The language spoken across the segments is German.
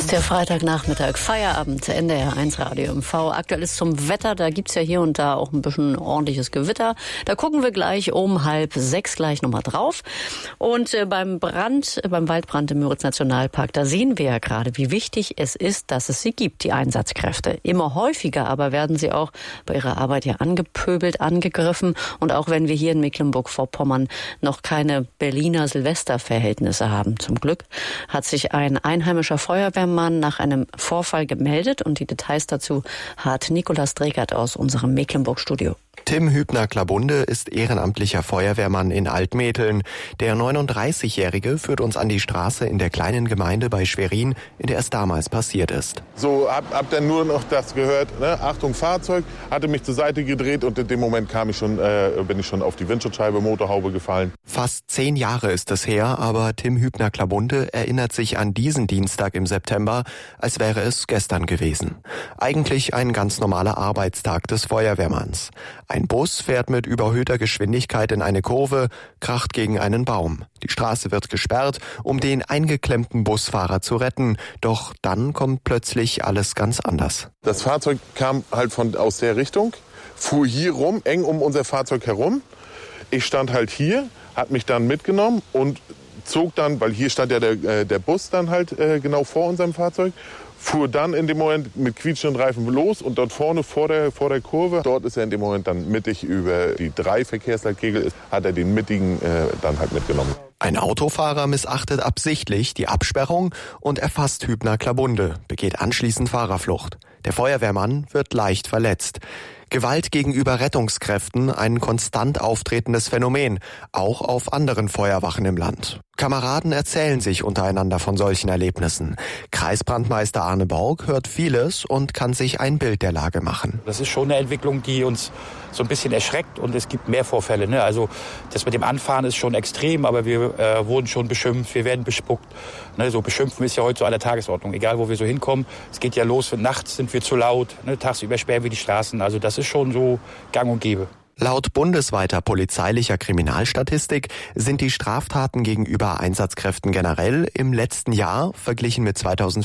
Der Freitagnachmittag, Feierabend, NDR 1 Radio MV. Aktuell ist zum Wetter, da gibt's ja hier und da auch ein bisschen ordentliches Gewitter. Da gucken wir gleich um 5:30 gleich nochmal drauf. Und beim Waldbrand im Müritz-Nationalpark, da sehen wir ja gerade, wie wichtig es ist, dass es sie gibt, die Einsatzkräfte. Immer häufiger aber werden sie auch bei ihrer Arbeit ja angepöbelt, angegriffen. Und auch wenn wir hier in Mecklenburg-Vorpommern noch keine Berliner Silvesterverhältnisse haben, zum Glück, hat sich ein einheimischer Feuerwehrmann nach einem Vorfall gemeldet und die Details dazu hat Nikolaus Dregert aus unserem Mecklenburg-Studio. Tim Hübner-Klabunde ist ehrenamtlicher Feuerwehrmann in Altmetheln. Der 39-Jährige führt uns an die Straße in der kleinen Gemeinde bei Schwerin, in der es damals passiert ist. So, hab dann nur noch das gehört, ne? Achtung Fahrzeug, hatte mich zur Seite gedreht und in dem Moment bin ich schon auf die Windschutzscheibe, Motorhaube gefallen. Fast 10 Jahre ist es her, aber Tim Hübner-Klabunde erinnert sich an diesen Dienstag im September, als wäre es gestern gewesen. Eigentlich ein ganz normaler Arbeitstag des Feuerwehrmanns. Ein Bus fährt mit überhöhter Geschwindigkeit in eine Kurve, kracht gegen einen Baum. Die Straße wird gesperrt, um den eingeklemmten Busfahrer zu retten. Doch dann kommt plötzlich alles ganz anders. Das Fahrzeug kam halt aus der Richtung, fuhr hier rum, eng um unser Fahrzeug herum. Ich stand halt hier, hat mich dann mitgenommen und zog dann, weil hier stand ja der Bus dann halt genau vor unserem Fahrzeug, fuhr dann in dem Moment mit quietschenden Reifen los und dort vorne vor der Kurve, dort ist er in dem Moment dann mittig über die 3 Verkehrsleitkegel, hat er den mittigen dann halt mitgenommen. Ein Autofahrer missachtet absichtlich die Absperrung und erfasst Hübner-Klabunde, begeht anschließend Fahrerflucht. Der Feuerwehrmann wird leicht verletzt. Gewalt gegenüber Rettungskräften, ein konstant auftretendes Phänomen, auch auf anderen Feuerwachen im Land. Kameraden erzählen sich untereinander von solchen Erlebnissen. Kreisbrandmeister Arne Baug hört vieles und kann sich ein Bild der Lage machen. Das ist schon eine Entwicklung, die uns so ein bisschen erschreckt und es gibt mehr Vorfälle. Ne? Also das mit dem Anfahren ist schon extrem, aber wir wurden schon beschimpft, wir werden bespuckt. Ne? So beschimpfen ist ja heute so an der Tagesordnung, egal wo wir so hinkommen. Es geht ja los, nachts sind wir zu laut, ne? Tagsüber sperren wir die Straßen. Also das ist schon so gang und gäbe. Laut bundesweiter polizeilicher Kriminalstatistik sind die Straftaten gegenüber Einsatzkräften generell im letzten Jahr, verglichen mit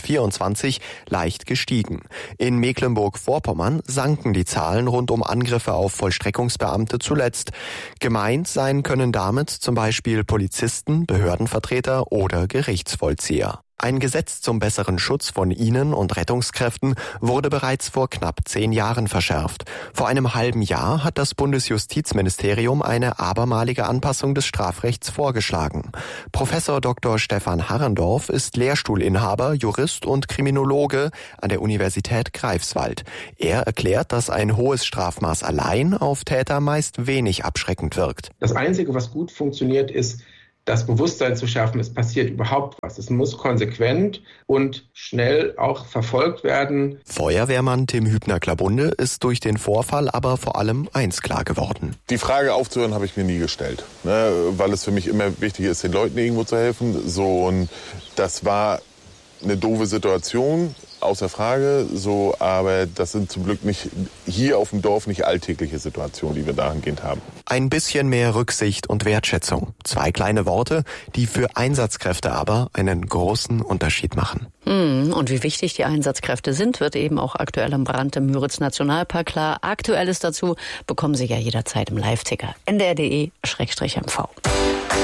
2024, leicht gestiegen. In Mecklenburg-Vorpommern sanken die Zahlen rund um Angriffe auf Vollstreckungsbeamte zuletzt. Gemeint sein können damit zum Beispiel Polizisten, Behördenvertreter oder Gerichtsvollzieher. Ein Gesetz zum besseren Schutz von ihnen und Rettungskräften wurde bereits vor knapp 10 Jahren verschärft. Vor einem halben Jahr hat das Bundesjustizministerium eine abermalige Anpassung des Strafrechts vorgeschlagen. Professor Dr. Stefan Harrendorf ist Lehrstuhlinhaber, Jurist und Kriminologe an der Universität Greifswald. Er erklärt, dass ein hohes Strafmaß allein auf Täter meist wenig abschreckend wirkt. Das Einzige, was gut funktioniert, ist, das Bewusstsein zu schärfen, es passiert überhaupt was. Es muss konsequent und schnell auch verfolgt werden. Feuerwehrmann Tim Hübner-Klabunde ist durch den Vorfall aber vor allem eins klar geworden. Die Frage aufzuhören habe ich mir nie gestellt, ne, weil es für mich immer wichtig ist, den Leuten irgendwo zu helfen. So, und das war eine doofe Situation, außer Frage, so, aber das sind zum Glück nicht hier auf dem Dorf nicht alltägliche Situationen, die wir dahingehend haben. Ein bisschen mehr Rücksicht und Wertschätzung. 2 kleine Worte, die für Einsatzkräfte aber einen großen Unterschied machen. Und wie wichtig die Einsatzkräfte sind, wird eben auch aktuell im Brand im Müritz-Nationalpark klar. Aktuelles dazu bekommen Sie ja jederzeit im Live-Ticker ndr.de/mv.